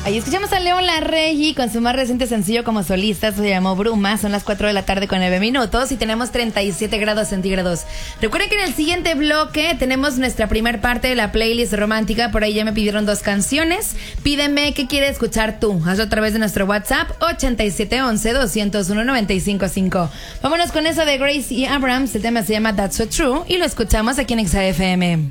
Ahí escuchamos a León Larregui con su más reciente sencillo como solista, se llamó Bruma. Son las 4 de la tarde con 9 minutos y tenemos 37 grados centígrados. Recuerden que en el siguiente bloque tenemos nuestra primer parte de la playlist romántica. Por ahí ya me pidieron 2 canciones. Pídeme qué quieres escuchar tú. Hazlo a través de nuestro WhatsApp 8711-201-955. Vámonos con eso de Grace y Abrams. El tema se llama That's So True y lo escuchamos aquí en XFM.